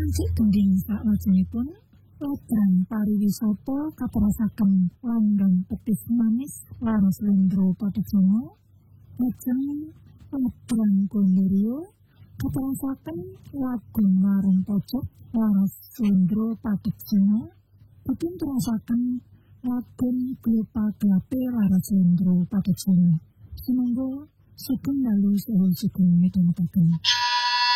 Cik gending saklajengipun ladang pariwisata katerasaken langgang petis manis lan slendro Padegjono. Lajeng ladang Gondorio katerasaken lagung marung pojok lan slendro Padegjono. Dipun terasaken lagung Glopaglape lan slendro Padegjono. Sumangga sugeng dalu saha sugeng midhangetaken.